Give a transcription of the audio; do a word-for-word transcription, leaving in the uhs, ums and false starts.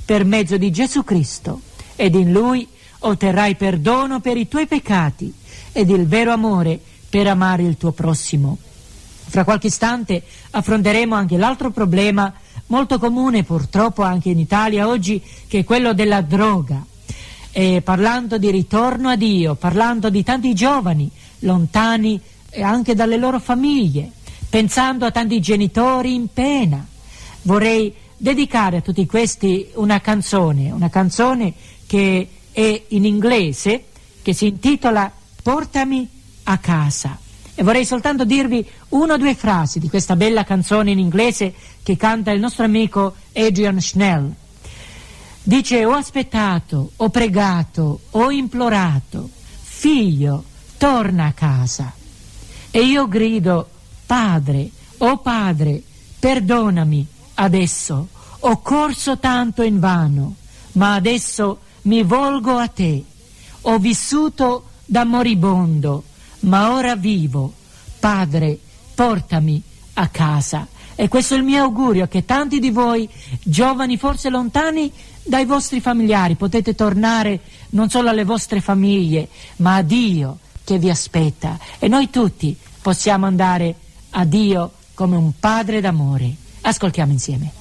per mezzo di Gesù Cristo, ed in Lui otterrai perdono per i tuoi peccati ed il vero amore per amare il tuo prossimo. Fra qualche istante affronteremo anche l'altro problema molto comune purtroppo anche in Italia oggi, che è quello della droga. E parlando di ritorno a Dio, parlando di tanti giovani lontani anche dalle loro famiglie, pensando a tanti genitori in pena, vorrei dedicare a tutti questi una canzone, una canzone che è in inglese, che si intitola Portami a casa. E vorrei soltanto dirvi una o due frasi di questa bella canzone in inglese che canta il nostro amico Adrian Schnell. Dice: ho aspettato, ho pregato, ho implorato, figlio, torna a casa. E io grido: Padre, oh Padre, perdonami adesso, ho corso tanto invano, ma adesso mi volgo a te. Ho vissuto da moribondo, ma ora vivo. Padre, portami a casa. E questo è il mio augurio, che tanti di voi, giovani forse lontani dai vostri familiari, potete tornare non solo alle vostre famiglie, ma a Dio che vi aspetta. E noi tutti possiamo andare a Dio come un Padre d'amore. Ascoltiamo insieme.